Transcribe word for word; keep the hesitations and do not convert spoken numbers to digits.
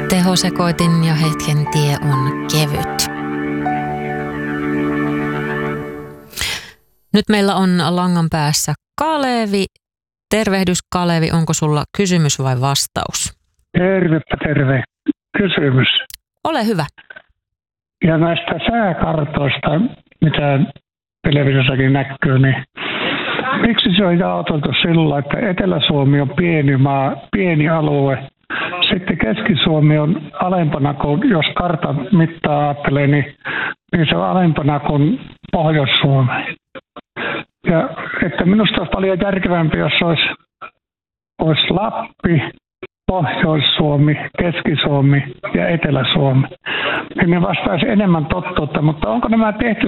Tehosekoitin ja hetken tie on kevyt. Nyt meillä on langan päässä Kalevi. Tervehdys Kalevi, onko sulla kysymys vai vastaus? Tervepä terve. Kysymys. Ole hyvä. Ja näistä sääkartoista, mitä televisiossakin näkyy, niin miksi se on jaoteltu sillä, että Etelä-Suomi on pieni maa, pieni alue. Sitten Keski-Suomi on alempana kuin, jos kartan mittaa ajattelee, niin, niin se on alempana kuin Pohjois-Suomi. Ja että minusta olisi paljon järkevämpi, jos olisi, olisi Lappi, Pohjois-Suomi, Keski-Suomi ja Etelä-Suomi. Niin ne vastaisi enemmän totuutta, mutta onko nämä tehty